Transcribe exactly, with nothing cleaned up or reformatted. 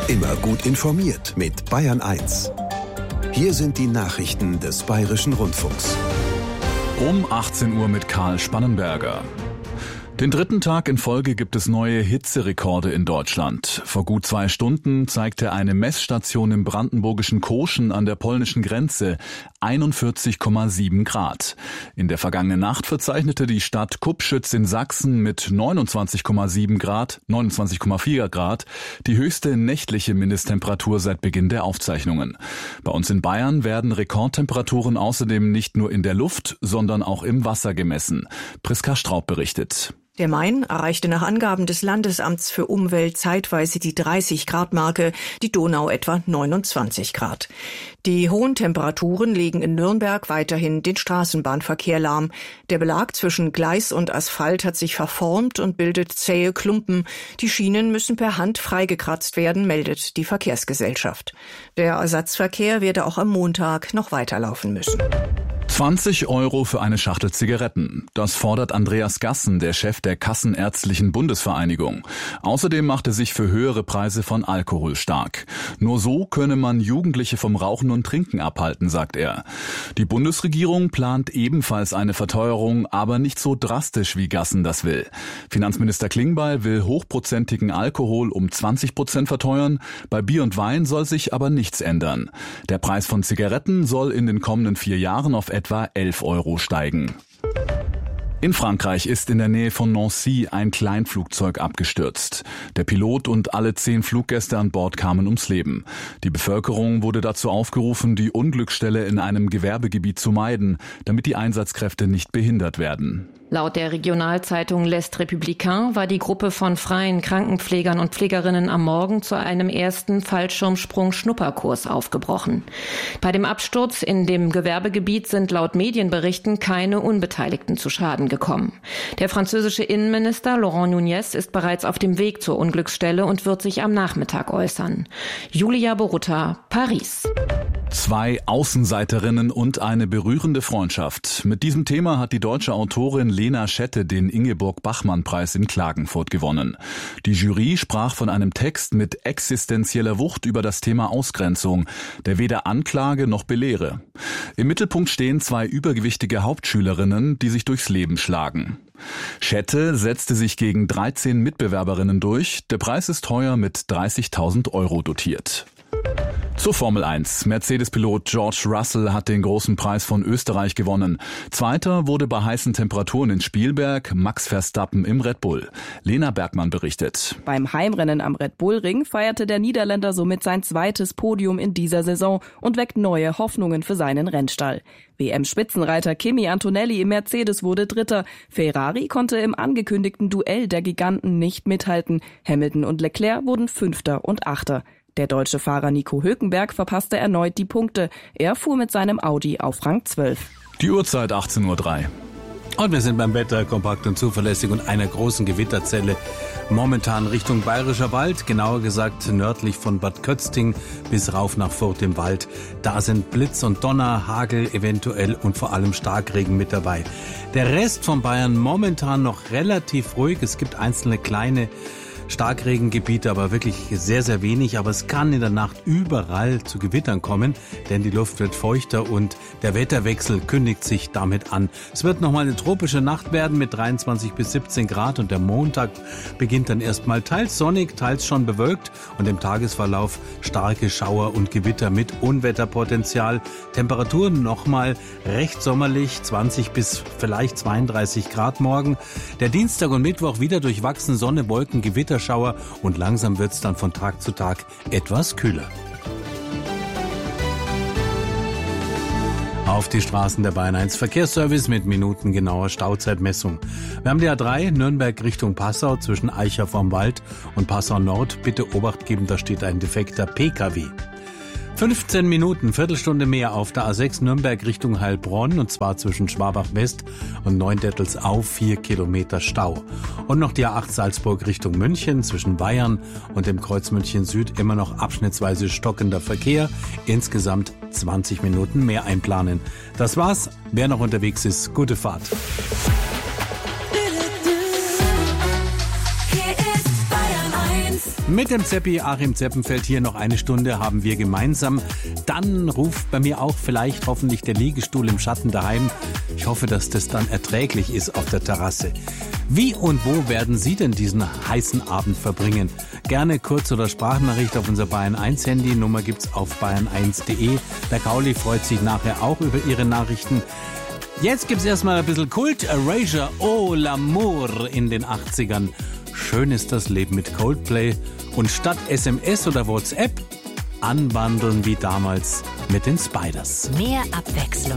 Immer gut informiert mit Bayern eins. Hier sind die Nachrichten des Bayerischen Rundfunks. Um achtzehn Uhr mit Karl Spannenberger. Den dritten Tag in Folge gibt es neue Hitzerekorde in Deutschland. Vor gut zwei Stunden zeigte eine Messstation im brandenburgischen Koschen an der polnischen Grenze einundvierzig Komma sieben Grad. In der vergangenen Nacht verzeichnete die Stadt Kupschütz in Sachsen mit neunundzwanzig Komma sieben Grad, neunundzwanzig Komma vier Grad die höchste nächtliche Mindesttemperatur seit Beginn der Aufzeichnungen. Bei uns in Bayern werden Rekordtemperaturen außerdem nicht nur in der Luft, sondern auch im Wasser gemessen. Priska Straub berichtet. Der Main erreichte nach Angaben des Landesamts für Umwelt zeitweise die dreißig Grad Marke, die Donau etwa neunundzwanzig Grad. Die hohen Temperaturen legen in Nürnberg weiterhin den Straßenbahnverkehr lahm. Der Belag zwischen Gleis und Asphalt hat sich verformt und bildet zähe Klumpen. Die Schienen müssen per Hand freigekratzt werden, meldet die Verkehrsgesellschaft. Der Ersatzverkehr werde auch am Montag noch weiterlaufen müssen. zwanzig Euro für eine Schachtel Zigaretten. Das fordert Andreas Gassen, der Chef der Kassenärztlichen Bundesvereinigung. Außerdem macht er sich für höhere Preise von Alkohol stark. Nur so könne man Jugendliche vom Rauchen und Trinken abhalten, sagt er. Die Bundesregierung plant ebenfalls eine Verteuerung, aber nicht so drastisch, wie Gassen das will. Finanzminister Klingbeil will hochprozentigen Alkohol um zwanzig Prozent verteuern. Bei Bier und Wein soll sich aber nichts ändern. Der Preis von Zigaretten soll in den kommenden vier Jahren auf etwa elf Euro steigen. In Frankreich ist in der Nähe von Nancy ein Kleinflugzeug abgestürzt. Der Pilot und alle zehn Fluggäste an Bord kamen ums Leben. Die Bevölkerung wurde dazu aufgerufen, die Unglücksstelle in einem Gewerbegebiet zu meiden, damit die Einsatzkräfte nicht behindert werden. Laut der Regionalzeitung L'Est Républicain war die Gruppe von freien Krankenpflegern und Pflegerinnen am Morgen zu einem ersten Fallschirmsprung-Schnupperkurs aufgebrochen. Bei dem Absturz in dem Gewerbegebiet sind laut Medienberichten keine Unbeteiligten zu Schaden gekommen. Der französische Innenminister Laurent Nunez ist bereits auf dem Weg zur Unglücksstelle und wird sich am Nachmittag äußern. Julia Borutta, Paris. Zwei Außenseiterinnen und eine berührende Freundschaft. Mit diesem Thema hat die deutsche Autorin Lena Schette den Ingeborg-Bachmann-Preis in Klagenfurt gewonnen. Die Jury sprach von einem Text mit existenzieller Wucht über das Thema Ausgrenzung, der weder Anklage noch belehre. Im Mittelpunkt stehen zwei übergewichtige Hauptschülerinnen, die sich durchs Leben schlagen. Schette setzte sich gegen dreizehn Mitbewerberinnen durch. Der Preis ist teuer mit dreißigtausend Euro dotiert. Zur Formel eins. Mercedes-Pilot George Russell hat den großen Preis von Österreich gewonnen. Zweiter wurde bei heißen Temperaturen in Spielberg Max Verstappen im Red Bull. Lena Bergmann berichtet. Beim Heimrennen am Red Bull Ring feierte der Niederländer somit sein zweites Podium in dieser Saison und weckt neue Hoffnungen für seinen Rennstall. W M-Spitzenreiter Kimi Antonelli im Mercedes wurde Dritter. Ferrari konnte im angekündigten Duell der Giganten nicht mithalten. Hamilton und Leclerc wurden Fünfter und Achter. Der deutsche Fahrer Nico Hülkenberg verpasste erneut die Punkte. Er fuhr mit seinem Audi auf Rang zwölf. Die Uhrzeit achtzehn Uhr drei. Und wir sind beim Wetter kompakt und zuverlässig und einer großen Gewitterzelle. Momentan Richtung Bayerischer Wald, genauer gesagt nördlich von Bad Kötzting bis rauf nach Furth im Wald. Da sind Blitz und Donner, Hagel eventuell und vor allem Starkregen mit dabei. Der Rest von Bayern momentan noch relativ ruhig. Es gibt einzelne kleine Starkregengebiete, aber wirklich sehr, sehr wenig. Aber es kann in der Nacht überall zu Gewittern kommen, denn die Luft wird feuchter und der Wetterwechsel kündigt sich damit an. Es wird nochmal eine tropische Nacht werden mit dreiundzwanzig bis siebzehn Grad und der Montag beginnt dann erstmal teils sonnig, teils schon bewölkt und im Tagesverlauf starke Schauer und Gewitter mit Unwetterpotenzial. Temperaturen nochmal recht sommerlich, zwanzig bis vielleicht zweiunddreißig Grad morgen. Der Dienstag und Mittwoch wieder durchwachsen, Sonne, Wolken, Gewitter, Schauer und langsam wird es dann von Tag zu Tag etwas kühler. Auf die Straßen der Bayern eins Verkehrsservice mit minutengenauer Stauzeitmessung. Wir haben die A drei Nürnberg Richtung Passau zwischen Eicher vorm Wald und Passau Nord. Bitte Obacht geben, da steht ein defekter P K W. fünfzehn Minuten, Viertelstunde mehr auf der A sechs Nürnberg Richtung Heilbronn und zwar zwischen Schwabach West und Neundettelsau vier Kilometer Stau. Und noch die A acht Salzburg Richtung München zwischen Bayern und dem Kreuz München Süd immer noch abschnittsweise stockender Verkehr. Insgesamt zwanzig Minuten mehr einplanen. Das war's. Wer noch unterwegs ist, gute Fahrt. Hier ist Bayern eins. Mit dem Zeppi Achim Zeppenfeld hier noch eine Stunde haben wir gemeinsam. Dann ruft bei mir auch vielleicht hoffentlich der Liegestuhl im Schatten daheim. Ich hoffe, dass das dann erträglich ist auf der Terrasse. Wie und wo werden Sie denn diesen heißen Abend verbringen? Gerne Kurz- oder Sprachnachricht auf unser Bayern eins Handy. Nummer gibt's auf bayern eins punkt de. Der Kauli freut sich nachher auch über Ihre Nachrichten. Jetzt gibt's erstmal ein bisschen Kult. Erasure, oh l'amour in den achtzigern. Schön ist das Leben mit Coldplay. Und statt S M S oder WhatsApp anbandeln wie damals mit den Spiders. Mehr Abwechslung.